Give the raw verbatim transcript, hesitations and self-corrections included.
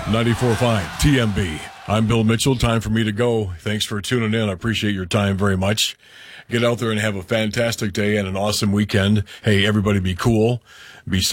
ninety-four point five T M B. I'm Bill Mitchell. Time for me to go. Thanks for tuning in. I appreciate your time very much. Get out there and have a fantastic day and an awesome weekend. Hey, everybody be cool. Be safe.